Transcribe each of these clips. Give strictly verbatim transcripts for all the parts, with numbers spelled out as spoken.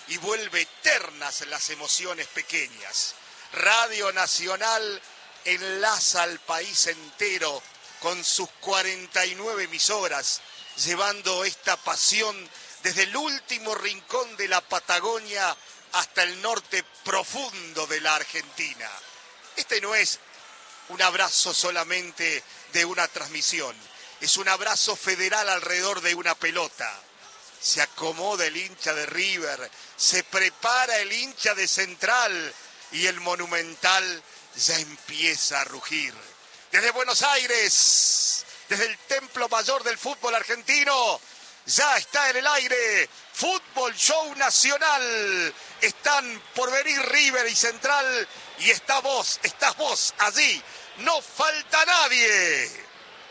y vuelve eternas las emociones pequeñas. Radio Nacional enlaza al país entero con sus cuarenta y nueve emisoras, llevando esta pasión desde el último rincón de la Patagonia hasta el norte profundo de la Argentina. Este no es un abrazo solamente de una transmisión, es un abrazo federal alrededor de una pelota. Se acomoda el hincha de River, se prepara el hincha de Central y el Monumental ya empieza a rugir. Desde Buenos Aires, desde el templo mayor del fútbol argentino, ya está en el aire Fútbol Show Nacional. Están por venir River y Central y está vos, estás vos allí. No falta nadie.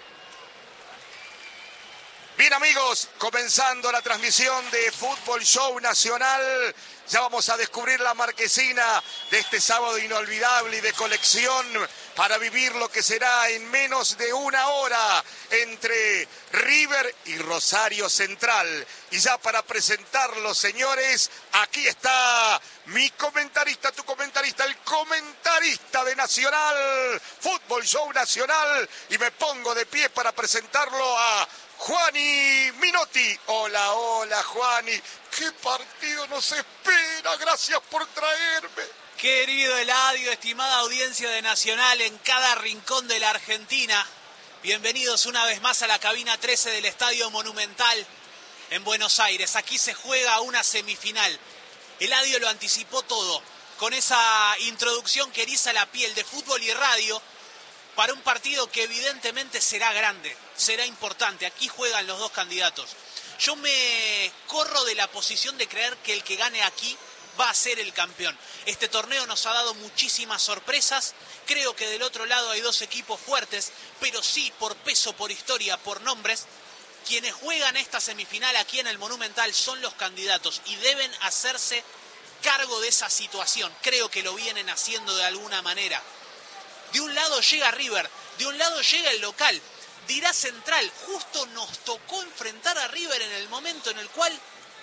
Bien amigos, comenzando la transmisión de Fútbol Show Nacional, ya vamos a descubrir la marquesina de este sábado inolvidable y de colección para vivir lo que será en menos de una hora entre River y Rosario Central. Y ya para presentarlos, señores, aquí está mi comentarista, tu comentarista, el comentarista de Nacional, Fútbol Show Nacional, y me pongo de pie para presentarlo a Juani Minotti. Hola, hola, Juani. ¿Qué partido nos espera? Gracias por traerme. Querido Eladio, estimada audiencia de Nacional en cada rincón de la Argentina, bienvenidos una vez más a la cabina trece del Estadio Monumental en Buenos Aires. Aquí se juega una semifinal. Eladio lo anticipó todo con esa introducción que eriza la piel de fútbol y radio para un partido que evidentemente será grande, será importante. Aquí juegan los dos candidatos. Yo me corro de la posición de creer que el que gane aquí va a ser el campeón. Este torneo nos ha dado muchísimas sorpresas. Creo que del otro lado hay dos equipos fuertes, pero sí por peso, por historia, por nombres. Quienes juegan esta semifinal aquí en el Monumental son los candidatos y deben hacerse cargo de esa situación. Creo que lo vienen haciendo de alguna manera. De un lado llega River, de un lado llega el local. Dirá Central, justo nos tocó enfrentar a River en el momento en el cual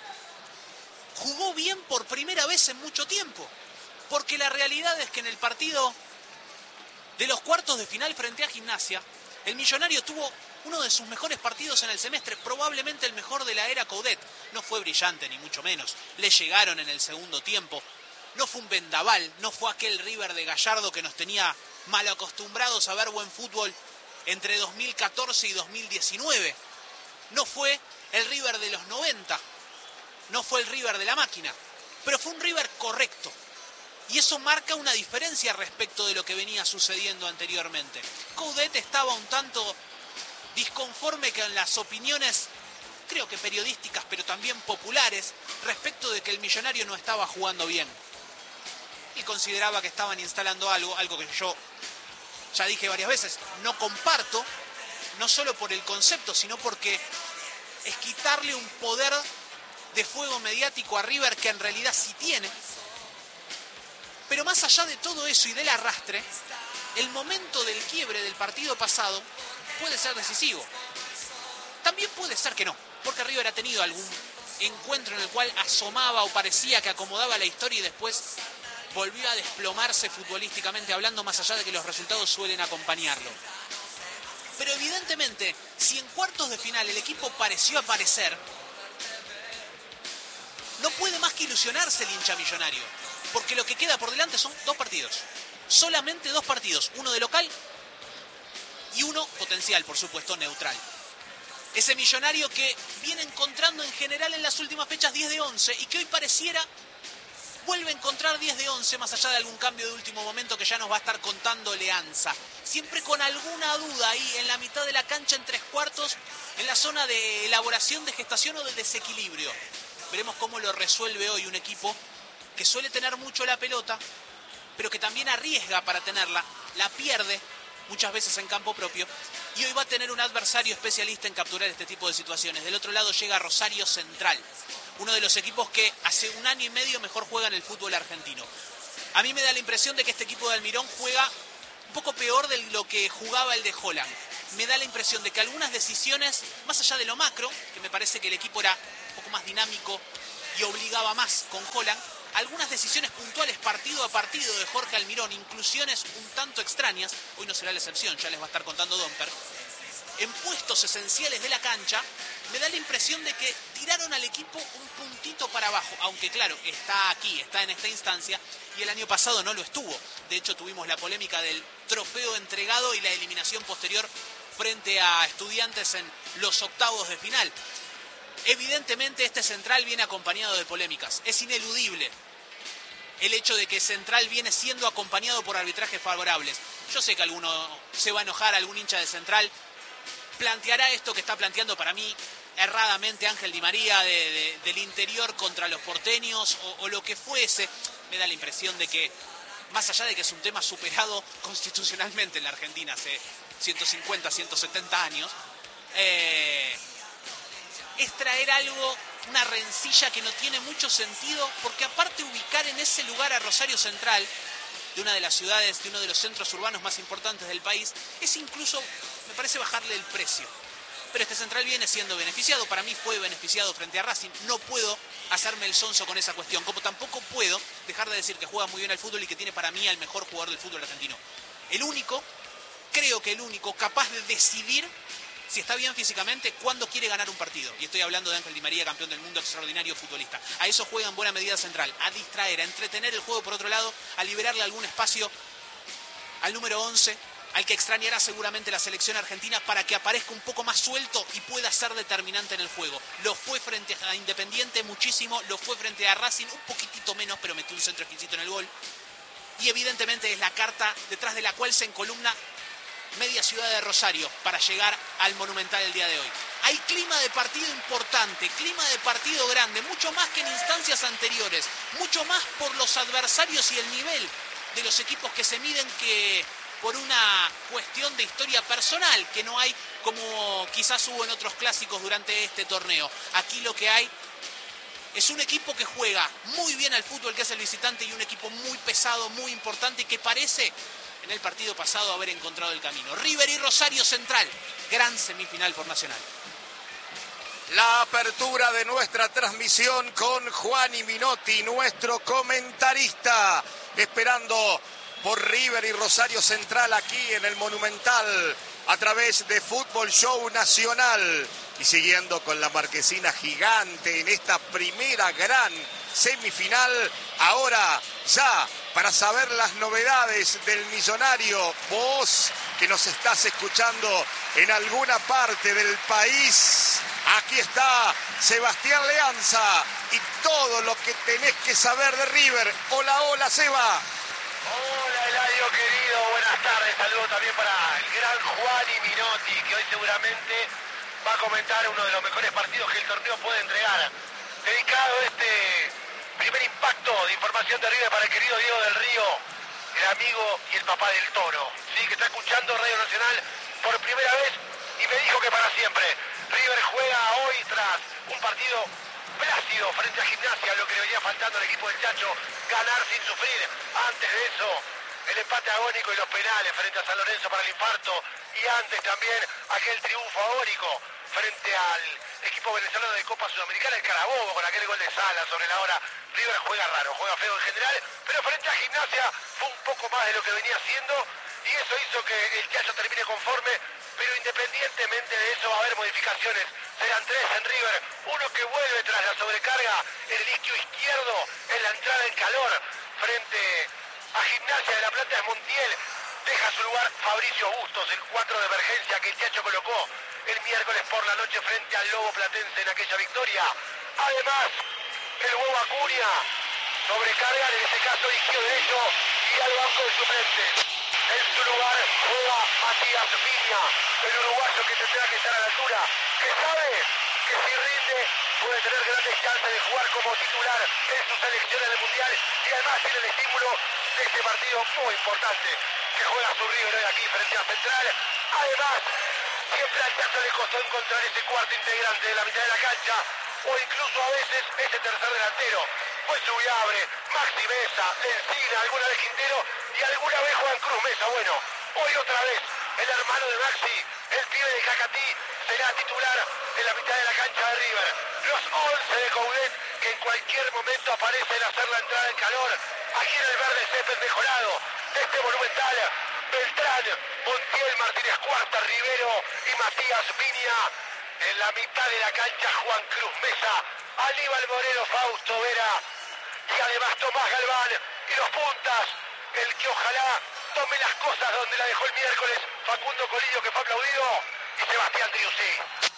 jugó bien por primera vez en mucho tiempo. Porque la realidad es que en el partido de los cuartos de final frente a Gimnasia, el Millonario tuvo uno de sus mejores partidos en el semestre, probablemente el mejor de la era Coudet. No fue brillante, ni mucho menos. Le llegaron en el segundo tiempo. No fue un vendaval, no fue aquel River de Gallardo que nos tenía mal acostumbrados a ver buen fútbol entre dos mil catorce y dos mil diecinueve. No fue el River de los noventa, no fue el River de la máquina, pero fue un River correcto. Y eso marca una diferencia respecto de lo que venía sucediendo anteriormente. Coudet estaba un tanto disconforme con las opiniones, creo que periodísticas, pero también populares, respecto de que el Millonario no estaba jugando bien. Y consideraba que estaban instalando algo, algo que yo ya dije varias veces, no comparto, no solo por el concepto, sino porque es quitarle un poder de fuego mediático a River que en realidad sí tiene. Pero más allá de todo eso y del arrastre, el momento del quiebre del partido pasado puede ser decisivo. También puede ser que no, porque River ha tenido algún encuentro en el cual asomaba o parecía que acomodaba la historia y después volvió a desplomarse futbolísticamente hablando, más allá de que los resultados suelen acompañarlo. Pero evidentemente, si en cuartos de final el equipo pareció aparecer, no puede más que ilusionarse el hincha millonario, porque lo que queda por delante son dos partidos. Solamente dos partidos, uno de local y uno potencial, por supuesto, neutral. Ese Millonario que viene encontrando en general en las últimas fechas diez de once y que hoy pareciera vuelve a encontrar diez de once, más allá de algún cambio de último momento que ya nos va a estar contando Leanza. Siempre con alguna duda ahí en la mitad de la cancha, en tres cuartos, en la zona de elaboración, de gestación o de desequilibrio. Veremos cómo lo resuelve hoy un equipo que suele tener mucho la pelota, pero que también arriesga para tenerla, la pierde muchas veces en campo propio, y hoy va a tener un adversario especialista en capturar este tipo de situaciones. Del otro lado llega Rosario Central, uno de los equipos que hace un año y medio mejor juega en el fútbol argentino. A mí me da la impresión de que este equipo de Almirón juega un poco peor de lo que jugaba el de Holland. Me da la impresión de que algunas decisiones, más allá de lo macro, que me parece que el equipo era un poco más dinámico y obligaba más con Holland. Algunas decisiones puntuales partido a partido de Jorge Almirón, inclusiones un tanto extrañas, hoy no será la excepción, ya les va a estar contando Domper, en puestos esenciales de la cancha, me da la impresión de que tiraron al equipo un puntito para abajo, aunque claro, está aquí, está en esta instancia, y el año pasado no lo estuvo. De hecho, tuvimos la polémica del trofeo entregado y la eliminación posterior frente a Estudiantes en los octavos de final. Evidentemente este Central viene acompañado de polémicas, es ineludible el hecho de que Central viene siendo acompañado por arbitrajes favorables. Yo sé que alguno se va a enojar, algún hincha de Central planteará esto que está planteando para mí erradamente Ángel Di María de, de, del interior contra los porteños o, o lo que fuese. Me da la impresión de que, más allá de que es un tema superado constitucionalmente en la Argentina hace ciento cincuenta, ciento setenta años, eh, es traer algo, una rencilla que no tiene mucho sentido, porque aparte ubicar en ese lugar a Rosario Central, de una de las ciudades, de uno de los centros urbanos más importantes del país, es incluso, me parece, bajarle el precio. Pero este Central viene siendo beneficiado, para mí fue beneficiado frente a Racing, no puedo hacerme el sonso con esa cuestión, como tampoco puedo dejar de decir que juega muy bien al fútbol y que tiene para mí al mejor jugador del fútbol argentino. El único, creo que el único capaz de decidir si está bien físicamente, cuándo quiere ganar un partido. Y estoy hablando de Ángel Di María, campeón del mundo, extraordinario futbolista. A eso juega en buena medida Central, a distraer, a entretener el juego por otro lado, a liberarle algún espacio al número once, al que extrañará seguramente la selección argentina para que aparezca un poco más suelto y pueda ser determinante en el juego. Lo fue frente a Independiente muchísimo, lo fue frente a Racing un poquitito menos, pero metió un centro exquisito en el gol. Y evidentemente es la carta detrás de la cual se encolumna media ciudad de Rosario para llegar al Monumental el día de hoy. Hay clima de partido importante, clima de partido grande, mucho más que en instancias anteriores, mucho más por los adversarios y el nivel de los equipos que se miden que por una cuestión de historia personal, que no hay como quizás hubo en otros clásicos durante este torneo. Aquí lo que hay es un equipo que juega muy bien al fútbol, que es el visitante, y un equipo muy pesado, muy importante, y que parece en el partido pasado haber encontrado el camino. River y Rosario Central, gran semifinal por Nacional. La apertura de nuestra transmisión con Juani Minotti, nuestro comentarista, esperando por River y Rosario Central aquí en el Monumental a través de Fútbol Show Nacional, y siguiendo con la marquesina gigante en esta primera gran semifinal. Ahora ya para saber las novedades del millonario, vos que nos estás escuchando en alguna parte del país, aquí está Sebastián Leanza y todo lo que tenés que saber de River. Hola, hola, Seba. Hola, Eladio querido, buenas tardes. Saludos también para el gran Juani Minotti, que hoy seguramente va a comentar uno de los mejores partidos que el torneo puede entregar. Dedicado este primer impacto de información de River para el querido Diego del Río, el amigo y el papá del Toro, sí, que está escuchando Radio Nacional por primera vez y me dijo que para siempre. River juega hoy tras un partido plácido frente a Gimnasia, lo que le venía faltando al equipo del Chacho, ganar sin sufrir. Antes de eso, el empate agónico y los penales frente a San Lorenzo para el infarto, y antes también aquel triunfo agónico frente al equipo venezolano de Copa Sudamericana, el Carabobo, con aquel gol de Sala sobre la hora. River juega raro, juega feo en general, pero frente a Gimnasia fue un poco más de lo que venía haciendo, y eso hizo que el Chacho termine conforme. Pero independientemente de eso va a haber modificaciones. Serán tres en River, uno que vuelve tras la sobrecarga en el isquio izquierdo, en la entrada en calor frente a Gimnasia de La Plata es Montiel. Deja su lugar Fabricio Bustos, el cuatro de emergencia que el Chacho colocó el miércoles por la noche frente al Lobo Platense en aquella victoria. Además, el huevo Acuña sobrecarga, en ese caso eligió derecho y al banco de suplentes. En su lugar juega Matías Viña, el uruguayo que tendrá que estar a la altura, que sabe que si rinde puede tener grandes chances de jugar como titular en sus selecciones del Mundial, y además tiene el estímulo de este partido muy importante que juega su River hoy aquí frente a Central. Además, siempre al Chacho le costó encontrar ese cuarto integrante de la mitad de la cancha, o incluso a veces ese tercer delantero. Fue Subiabre, Maxi Mesa, Encina, alguna vez Quintero y alguna vez Juan Cruz Mesa. Bueno, hoy otra vez el hermano de Maxi, el pibe de Cacatí, será titular en la mitad de la cancha de River. Los once de Coudet que en cualquier momento aparecen a hacer la entrada en calor, aquí en el verde césped mejorado, este Monumental, Beltrán, Montiel, Martínez Cuarta, Rivero y Matías Viña. En la mitad de la cancha, Juan Cruz Mesa, Aníbal Moreno, Fausto Vera y además Tomás Galván. Y los puntas, el que ojalá tome las cosas donde la dejó el miércoles, Facundo Colidio, que fue aplaudido, y Sebastián Driussi.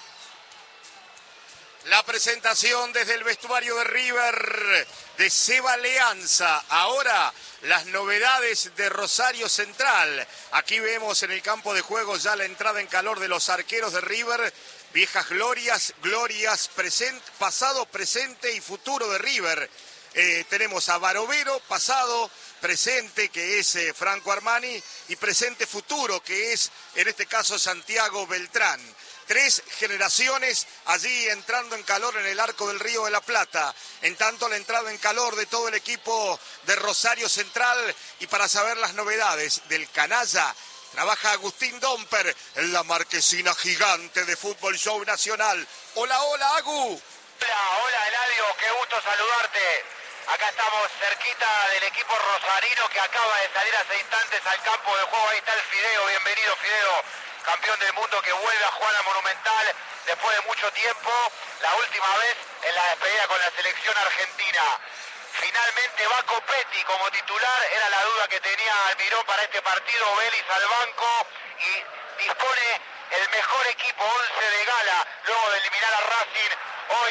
La presentación desde el vestuario de River de Seba Leanza. Ahora las novedades de Rosario Central. Aquí vemos en el campo de juego ya la entrada en calor de los arqueros de River. Viejas glorias, glorias, present, pasado, presente y futuro de River. Eh, tenemos a Barovero, pasado, presente, que es eh, Franco Armani, y presente futuro, que es, en este caso, Santiago Beltrán. Tres generaciones allí entrando en calor en el Arco del Río de la Plata. En tanto, la entrada en calor de todo el equipo de Rosario Central. Y para saber las novedades del canalla, trabaja Agustín Domper en la marquesina gigante de Fútbol Show Nacional. Hola, hola, Agu. Hola, hola, Eladio, qué gusto saludarte. Acá estamos cerquita del equipo rosarino que acaba de salir hace instantes al campo de juego. Ahí está el Fideo, bienvenido Fideo, campeón del mundo que vuelve a jugar a Monumental después de mucho tiempo, la última vez en la despedida con la selección argentina. Finalmente va Copetti como titular, era la duda que tenía Almirón para este partido. Vélez al banco y dispone el mejor equipo, once de gala, luego de eliminar a Racing. Hoy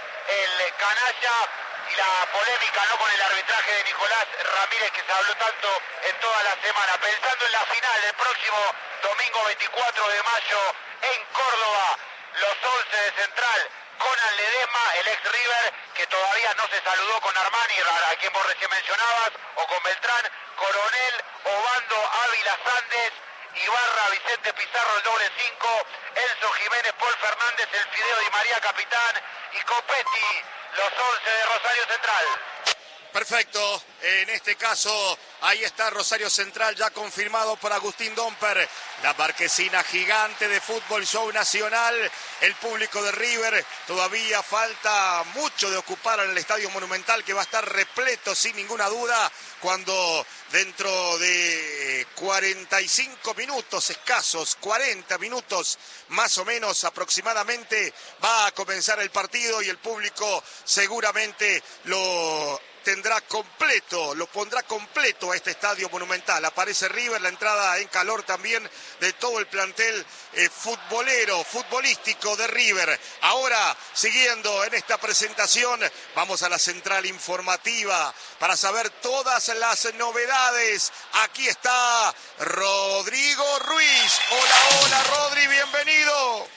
el canalla y la polémica, ¿no?, con el arbitraje de Nicolás Ramírez, que se habló tanto en toda la semana. Pensando en la final del próximo domingo veinticuatro de mayo en Córdoba, los once de Central, Conan Ledesma, el ex River, que todavía no se saludó con Armani, a quien vos recién mencionabas, o con Beltrán, Coronel, Obando, Ávila, Sandes, Ibarra, Vicente Pizarro, el doble cinco, Enzo Jiménez, Paul Fernández, el Fideo Di María, capitán, y Copetti, los once de Rosario Central. Perfecto, en este caso ahí está Rosario Central ya confirmado por Agustín Domper, la marquesina gigante de Fútbol Show Nacional. El público de River, todavía falta mucho de ocupar en el Estadio Monumental, que va a estar repleto sin ninguna duda cuando dentro de cuarenta y cinco minutos escasos, cuarenta minutos más o menos aproximadamente, va a comenzar el partido y el público seguramente lo tendrá completo, lo pondrá completo a este Estadio Monumental. Aparece River, la entrada en calor también de todo el plantel eh, futbolero, futbolístico de River. Ahora, siguiendo en esta presentación, vamos a la central informativa para saber todas las novedades. Aquí está Rodrigo Ruiz. Hola, hola, Rodri, bienvenido.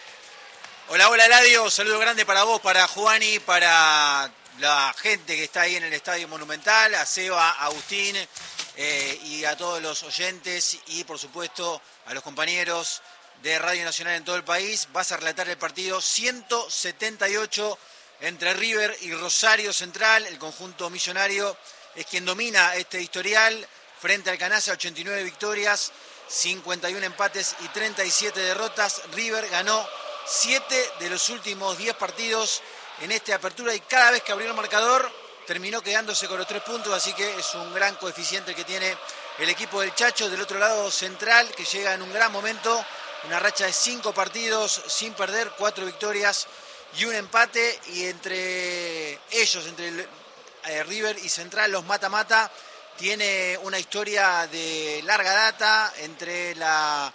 Hola, hola, Eladio. Saludo grande para vos, para Juani, para la gente que está ahí en el Estadio Monumental, a Seba, a Agustín eh, y a todos los oyentes y por supuesto a los compañeros de Radio Nacional en todo el país. Vas a relatar el partido ciento setenta y ocho entre River y Rosario Central. El conjunto millonario es quien domina este historial frente al Canalla, ochenta y nueve victorias, cincuenta y uno empates y treinta y siete derrotas. River ganó siete de los últimos diez partidos en esta apertura y cada vez que abrió el marcador terminó quedándose con los tres puntos, así que es un gran coeficiente que tiene el equipo del Chacho. Del otro lado, Central, que llega en un gran momento, una racha de cinco partidos sin perder, cuatro victorias y un empate, y entre ellos, entre el, eh, River y Central, los mata-mata, tiene una historia de larga data entre la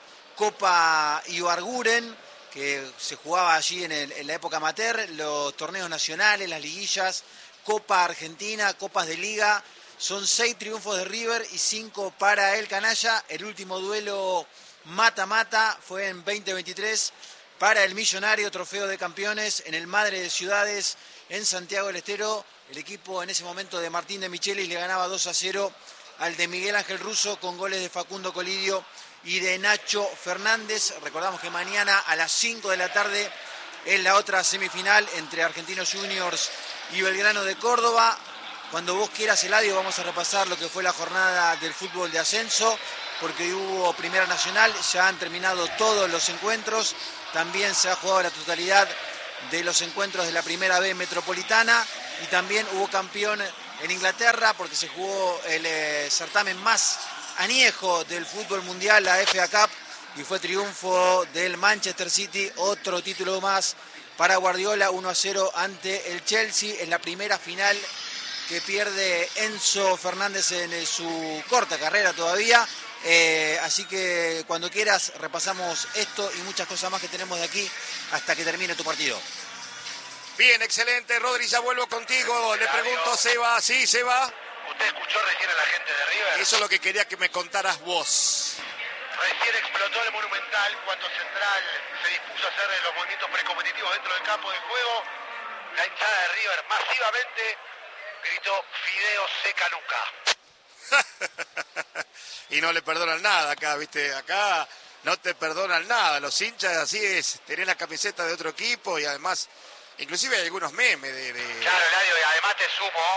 Copa Ibarguren, que se jugaba allí en, el, en la época amateur, los torneos nacionales, las liguillas, Copa Argentina, Copas de Liga. Son seis triunfos de River y cinco para el Canalla. El último duelo mata-mata fue en veinte veintitrés para el Millonario, trofeo de campeones en el Madre de Ciudades en Santiago del Estero. El equipo en ese momento de Martín de Michelis le ganaba dos a cero al de Miguel Ángel Russo con goles de Facundo Colidio y de Nacho Fernández. Recordamos que mañana a las cinco de la tarde es la otra semifinal entre Argentinos Juniors y Belgrano de Córdoba. Cuando vos quieras, Eladio, vamos a repasar lo que fue la jornada del fútbol de ascenso, porque hoy hubo Primera Nacional, ya han terminado todos los encuentros, también se ha jugado la totalidad de los encuentros de la Primera B Metropolitana, y también hubo campeón en Inglaterra porque se jugó el eh, certamen más añejo del fútbol mundial, la F A Cup, y fue triunfo del Manchester City, otro título más para Guardiola, uno a cero ante el Chelsea en la primera final que pierde Enzo Fernández en su corta carrera todavía. Eh, así que cuando quieras repasamos esto y muchas cosas más que tenemos de aquí hasta que termine tu partido. Bien, excelente, Rodri, ya vuelvo contigo. Le pregunto a Seba, ¿sí, Seba? ¿Usted escuchó recién a la gente de River? Eso es lo que quería que me contaras vos. Recién explotó el Monumental cuando Central se dispuso a hacer los movimientos precompetitivos dentro del campo de juego. La hinchada de River masivamente gritó Fideo seca Luca. Y no le perdonan nada acá, ¿viste? Acá no te perdonan nada. Los hinchas, así es, tenés la camiseta de otro equipo y además, inclusive hay algunos memes de... de... Claro, Eladio, y además te sumo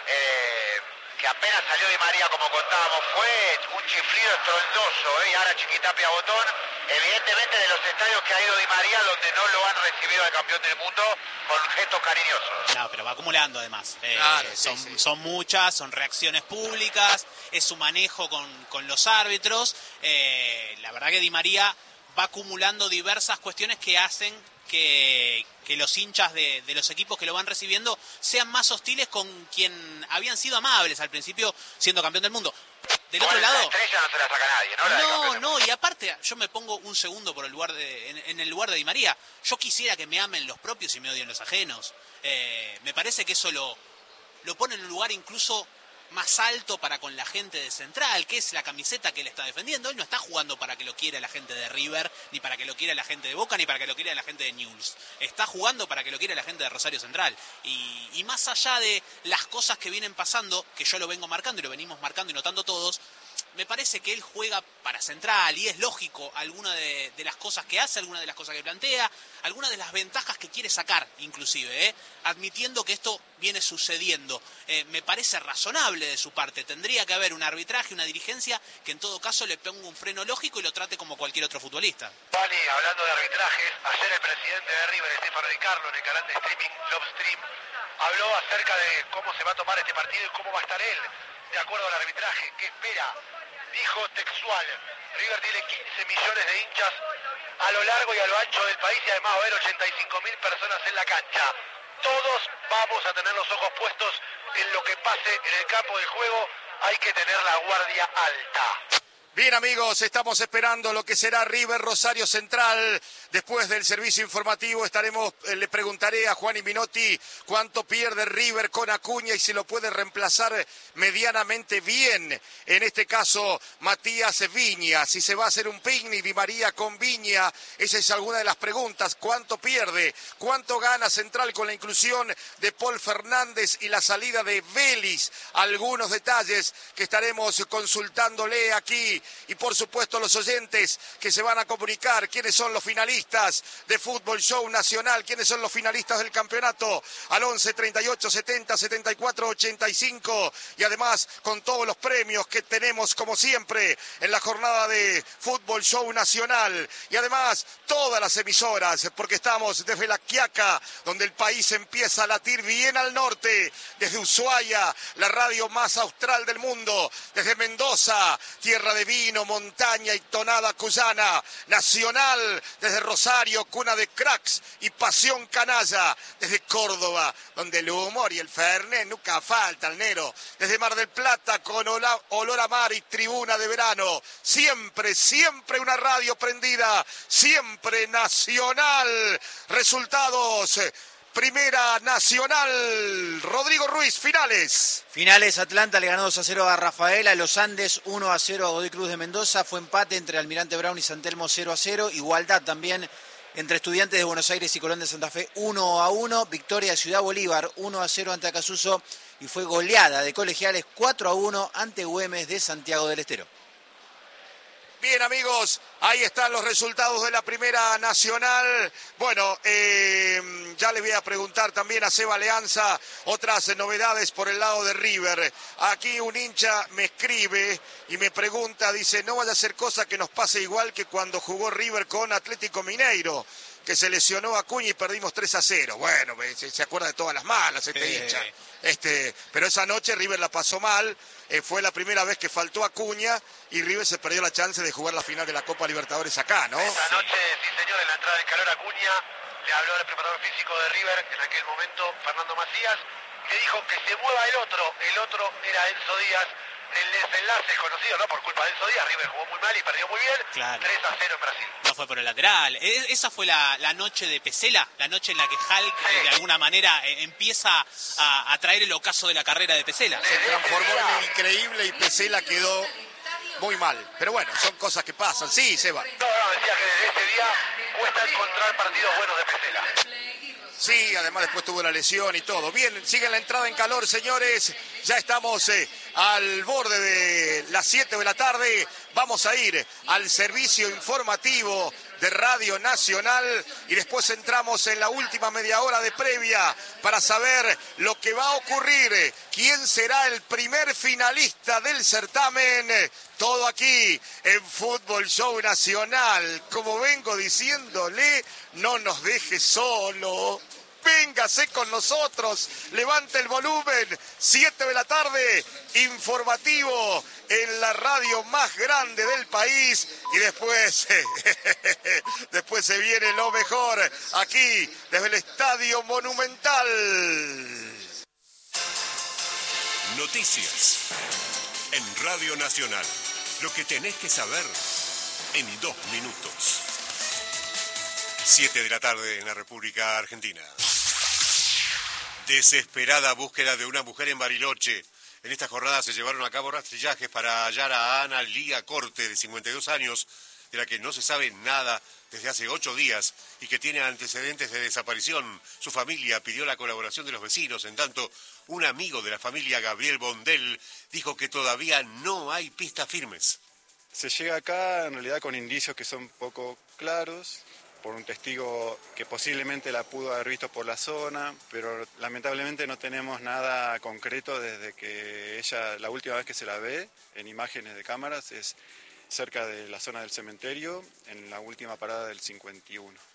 eh, que apenas salió Di María, como contábamos, fue un chiflido estrondoso, ¿eh? Y ahora Chiquitapia Botón, evidentemente de los estadios que ha ido Di María, donde no lo han recibido al campeón del mundo con gestos cariñosos. No, pero va acumulando además. Eh, Claro, sí, son, sí. son muchas, son reacciones públicas, es su manejo con, con los árbitros. Eh, la verdad que Di María va acumulando diversas cuestiones que hacen que, que los hinchas de, de los equipos que lo van recibiendo sean más hostiles con quien habían sido amables al principio siendo campeón del mundo. Del otro Igual lado... la estrella no se la saca nadie, ¿no? La de No, campeón del no, mundo. y aparte, yo me pongo un segundo por el lugar de, en, en el lugar de Di María. Yo quisiera que me amen los propios y me odien los ajenos. Eh, me parece que eso lo, lo pone en un lugar incluso más alto para con la gente de Central, que es la camiseta que él está defendiendo. Él no está jugando para que lo quiera la gente de River, ni para que lo quiera la gente de Boca, ni para que lo quiera la gente de Newell's. Está jugando para que lo quiera la gente de Rosario Central. Y, y más allá de las cosas que vienen pasando, que yo lo vengo marcando y lo venimos marcando y notando todos, me parece que él juega para Central y es lógico alguna de, de las cosas que hace, alguna de las cosas que plantea, alguna de las ventajas que quiere sacar inclusive, ¿eh? admitiendo que esto viene sucediendo. Eh, me parece razonable de su parte. Tendría que haber un arbitraje, una dirigencia que en todo caso le ponga un freno lógico y lo trate como cualquier otro futbolista. Juani, hablando de arbitrajes, ayer el presidente de River, Estefano Di Carlo, en el canal de streaming Lovestream, habló acerca de cómo se va a tomar este partido y cómo va a estar él, de acuerdo al arbitraje, qué espera. Dijo textual, River tiene quince millones de hinchas a lo largo y a lo ancho del país y además va a haber ochenta y cinco mil personas en la cancha. Todos vamos a tener los ojos puestos en lo que pase en el campo de juego, hay que tener la guardia alta. Bien, amigos, estamos esperando lo que será River Rosario Central. Después del servicio informativo estaremos, eh, le preguntaré a Juan y Minotti cuánto pierde River con Acuña y si lo puede reemplazar medianamente bien. En este caso, Matías Viña. Si se va a hacer un picnic Di María con Viña, esa es alguna de las preguntas. ¿Cuánto pierde? ¿Cuánto gana Central con la inclusión de Paul Fernández y la salida de Vélez? Algunos detalles que estaremos consultándole aquí. Y por supuesto los oyentes que se van a comunicar, quiénes son los finalistas de Fútbol Show Nacional, quiénes son los finalistas del campeonato, al once, treinta y ocho, setenta, setenta y cuatro, ochenta y cinco, y además con todos los premios que tenemos como siempre en la jornada de Fútbol Show Nacional, y además todas las emisoras, porque estamos desde La Quiaca, donde el país empieza a latir bien al norte, desde Ushuaia, la radio más austral del mundo, desde Mendoza, tierra de vino, montaña y tonada cuyana, Nacional, desde Rosario, cuna de cracks y pasión canalla, desde Córdoba, donde el humor y el fernet nunca faltan, Nero, desde Mar del Plata, con ola, olor a mar y tribuna de verano, siempre, siempre una radio prendida, siempre Nacional. Resultados: Primera Nacional, Rodrigo Ruiz, finales. Finales, Atlanta le ganó dos a cero a Rafaela, Los Andes uno a cero a Godoy Cruz de Mendoza, fue empate entre Almirante Brown y San Telmo cero a cero, igualdad también entre Estudiantes de Buenos Aires y Colón de Santa Fe uno a uno, victoria de Ciudad Bolívar uno a cero ante Acasuso y fue goleada de Colegiales cuatro a uno ante Güemes de Santiago del Estero. Bien, amigos, ahí están los resultados de la Primera Nacional. Bueno, eh, ya le voy a preguntar también a Seba Leanza otras novedades por el lado de River. Aquí un hincha me escribe y me pregunta, dice, no vaya a ser cosa que nos pase igual que cuando jugó River con Atlético Mineiro. que se lesionó Acuña y perdimos tres a cero. Bueno, se, se acuerda de todas las malas este Eh. hincha. Este, pero esa noche River la pasó mal, eh, fue la primera vez que faltó Acuña y River se perdió la chance de jugar la final de la Copa Libertadores acá, ¿no? Esta noche, sí señor, en la entrada en calor Acuña, le habló al preparador físico de River, en aquel momento, Fernando Macías, que dijo que se mueva el otro, el otro era Enzo Díaz. El desenlace es conocido, ¿no? Por culpa de Enzo Díaz, River jugó muy mal y perdió muy bien, Claro. tres a cero en Brasil. No fue por el lateral. E- Esa fue la, la noche de Pesela, la noche en la que Hulk eh, de alguna manera eh, empieza a, a traer el ocaso de la carrera de Pesela. Se transformó en el increíble y Pesela quedó muy mal. Pero bueno, son cosas que pasan. Sí, Seba. No, no, decía que desde ese día cuesta encontrar partidos buenos de Pesela. Sí, además después tuvo la lesión y todo. Bien, sigue la entrada en calor, señores. Ya estamos eh, al borde de las siete de la tarde. Vamos a ir al servicio informativo de Radio Nacional y después entramos en la última media hora de previa para saber lo que va a ocurrir. ¿Quién será el primer finalista del certamen? Todo aquí en Fútbol Show Nacional. Como vengo diciéndole, no nos deje solo. Véngase con nosotros, levante el volumen, siete de la tarde, informativo en la radio más grande del país y después, después se viene lo mejor aquí desde el Estadio Monumental. Noticias en Radio Nacional, lo que tenés que saber en dos minutos. siete de la tarde en la República Argentina. Desesperada búsqueda de una mujer en Bariloche. En esta jornada se llevaron a cabo rastrillajes para hallar a Ana Lía Corte, de cincuenta y dos años, de la que no se sabe nada desde hace ocho días y que tiene antecedentes de desaparición. Su familia pidió la colaboración de los vecinos. En tanto, un amigo de la familia, Gabriel Bondel, dijo que todavía no hay pistas firmes. Se llega acá en realidad con indicios que son poco claros, por un testigo que posiblemente la pudo haber visto por la zona, pero lamentablemente no tenemos nada concreto desde que ella, la última vez que se la ve en imágenes de cámaras, es cerca de la zona del cementerio, en la última parada del cincuenta y uno.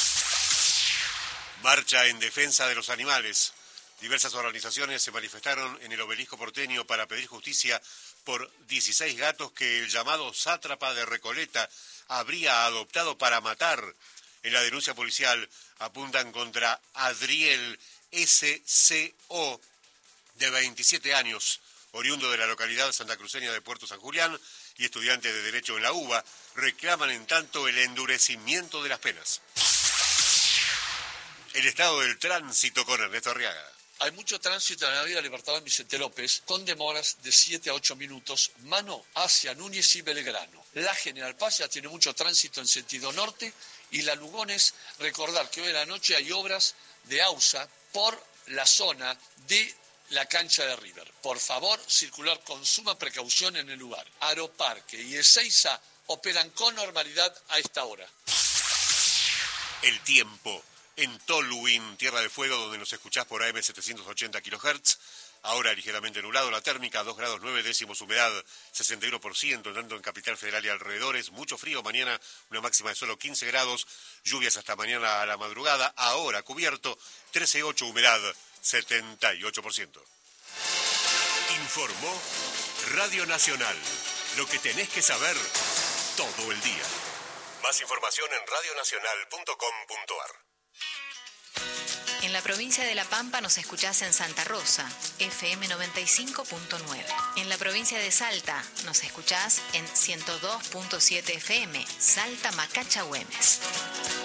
Marcha en defensa de los animales. Diversas organizaciones se manifestaron en el Obelisco porteño para pedir justicia por dieciséis gatos que el llamado sátrapa de Recoleta habría adoptado para matar. En la denuncia policial apuntan contra Adriel S C O, de veintisiete años, oriundo de la localidad santacruceña de Puerto San Julián y estudiante de Derecho en la UBA. Reclaman en tanto el endurecimiento de las penas. El estado del tránsito con Ernesto Arriaga. Hay mucho tránsito en la avenida Libertador Vicente López, con demoras de siete a ocho minutos, mano hacia Núñez y Belgrano. La General Paz ya tiene mucho tránsito en sentido norte y la Lugones, recordar que hoy en la noche hay obras de AUSA por la zona de la cancha de River. Por favor, circular con suma precaución en el lugar. Aeroparque y Ezeiza operan con normalidad a esta hora. El tiempo. En Tolwyn, Tierra de Fuego, donde nos escuchás por A M setecientos ochenta kilohertz. Ahora ligeramente nublado, la térmica dos grados nueve décimos, humedad sesenta y uno por ciento, tanto en Capital Federal y alrededores. Mucho frío, mañana una máxima de solo quince grados, lluvias hasta mañana a la madrugada. Ahora cubierto, trece coma ocho, humedad setenta y ocho por ciento. Informó Radio Nacional, lo que tenés que saber todo el día. Más información en radionacional punto com punto ar. En la provincia de La Pampa nos escuchás en Santa Rosa, F M noventa y cinco punto nueve. En la provincia de Salta nos escuchás en ciento dos punto siete F M, Salta Macacha Güemes.